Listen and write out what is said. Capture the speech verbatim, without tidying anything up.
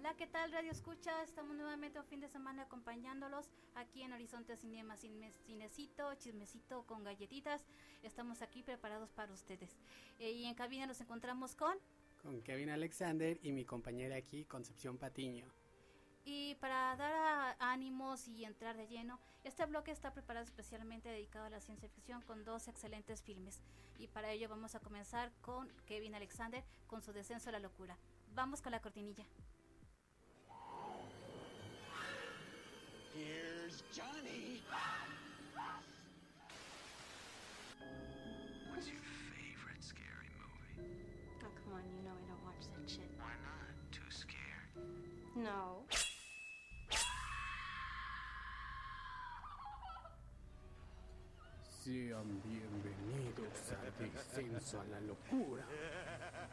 Hola, ¿qué tal, Radio Escucha? Estamos nuevamente un fin de semana acompañándolos aquí en Horizonte Cinema, cine, cinecito, chismecito con galletitas. Estamos aquí preparados para ustedes. Eh, y en cabina nos encontramos con... Con Kevin Alexander y mi compañera aquí, Concepción Patiño. Y para dar a, ánimos y entrar de lleno, este bloque está preparado especialmente dedicado a la ciencia ficción con dos excelentes filmes. Y para ello vamos a comenzar con Kevin Alexander con su Descenso a la Locura. Vamos con la cortinilla. Here's Johnny. What's your favorite scary movie? Oh, come on, you know I don't watch that shit. Why not? Too scared? No. Sean bienvenidos a Descenso a la Locura.